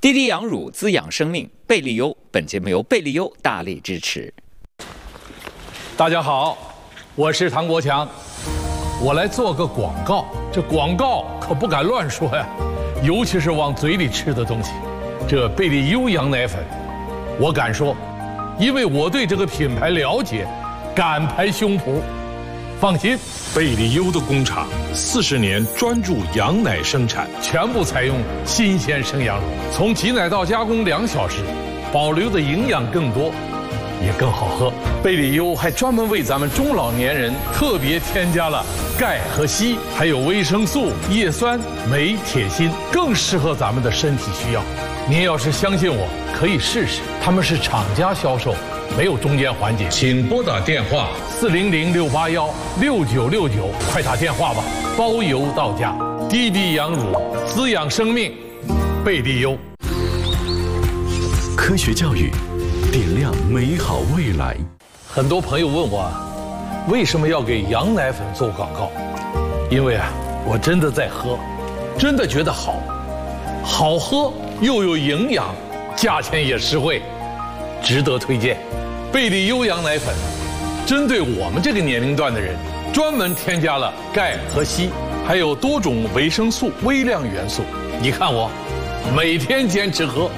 滴滴羊乳滋养生命，贝利优。本节目由贝利优大力支持。 大家好，我是唐国强，我来做个广告。这广告可不敢乱说呀，尤其是往嘴里吃的东西。这贝利优羊奶粉，我敢说，因为我对这个品牌了解，敢拍胸脯。放心， 贝利优的工厂40年专注羊奶生产， 全部采用新鲜生羊乳，从挤奶到加工2小时，保留的营养更多，也更好喝。贝利优还专门为咱们中老年人特别添加了钙和硒，还有维生素、叶酸、镁、铁、锌，更适合咱们的身体需要。您要是相信我，可以试试。他们是厂家销售，没有中间环节。 请拨打电话 400-681-6969，快打电话吧，包邮到家。滴滴羊乳滋养生命，贝利优。 科学教育，点亮美好未来。 很多朋友问我，为什么要给羊奶粉做广告？因为我真的在喝，真的觉得好，好喝又有营养，价钱也实惠，值得推荐。贝利优羊奶粉针对我们这个年龄段的人，专门添加了钙和硒，还有多种维生素、微量元素。你看我每天坚持喝。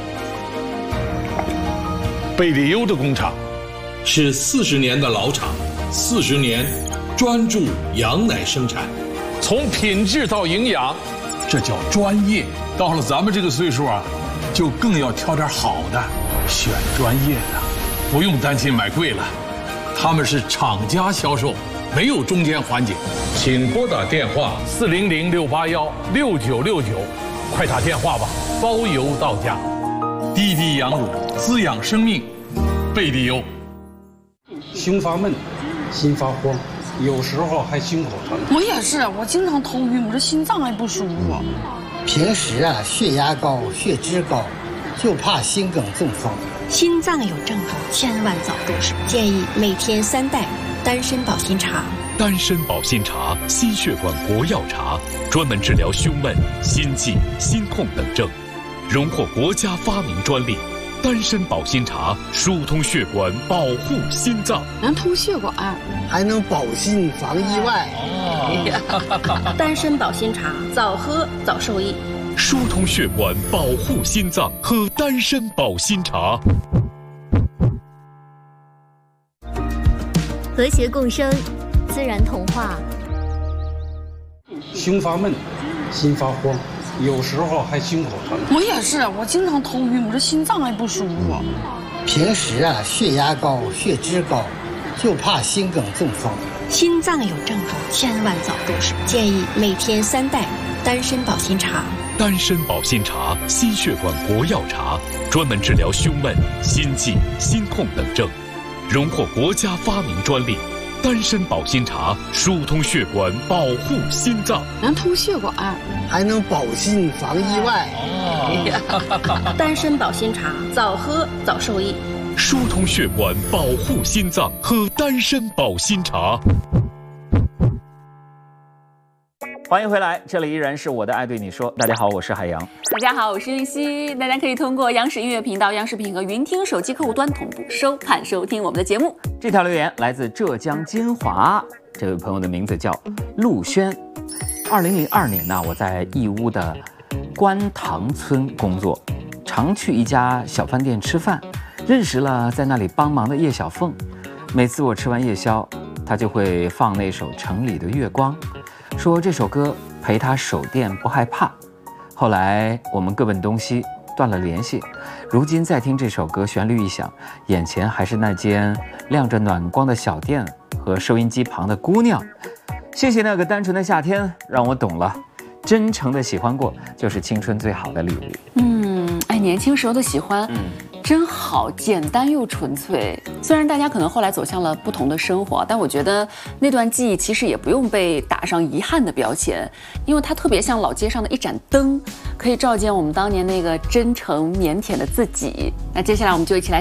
贝利优的工厂是40年的老厂，40年专注羊奶生产， 从品质到营养，这叫专业。到了咱们这个岁数就更要挑点好的，选专业的，不用担心买贵了。他们是厂家销售，没有中间环节。 请拨打电话 400-681-6969，快打电话吧，包邮到家。滴滴羊乳滋养生命，贝利优。 胸发闷，心发慌，有时候还心口疼。 我也是，我经常头晕，我这心脏还不舒服。 平时血压高、血脂高，就怕心梗中风。 心脏有症状，千万早重视。建议每天3袋丹参保心茶。 丹参保心茶，心血管国药茶，专门治疗胸闷、心悸、心痛等症，荣获国家发明专利。丹参保心茶疏通血管，保护心脏， 能通血管， 还能保心防意外。 丹参保心茶，早喝早受益。 疏通血管，保护心脏，喝丹参保心茶。 和谐共生，自然童话。 胸发闷，心发慌，有时候还心口疼。 我也是，我经常头晕，我这心脏还不舒服。 平时血压高、血脂高，就怕心梗中风。 心脏有症状，千万早重视。建议每天3袋丹参保心茶。 丹参保心茶，心血管国药茶，专门治疗胸闷、心悸、心痛等症，荣获国家发明专利。丹参保心茶疏通血管，保护心脏， 能通血管， 还能保心防意外。 丹参保心茶，早喝早受益。 疏通血管，保护心脏，喝丹参保心茶。 欢迎回来，这里依然是我的爱对你说。大家好，我是海洋。 大家好，我是玉溪。大家可以通过央视音乐频道、央视频和云听手机客户端同步收看收听我们的节目。 这条留言来自浙江金华，这位朋友的名字叫陆轩。2002年呢，我在义乌的观塘村工作，常去一家小饭店吃饭，认识了在那里帮忙的叶小凤。每次我吃完夜宵，她就会放那首《城里的月光》，说这首歌陪她守店不害怕。后来我们各奔东西，断了联系。如今再听这首歌，旋律一响，眼前还是那间亮着暖光的小店和收音机旁的姑娘。谢谢那个单纯的夏天，让我懂了，真诚的喜欢过就是青春最好的礼物。 年轻时候的喜欢，真好，简单又纯粹。虽然大家可能后来走向了不同的生活，但我觉得那段记忆其实也不用被打上遗憾的标签，因为它特别像老街上的一盏灯，可以照见我们当年那个真诚腼腆的自己。那接下来我们就一起来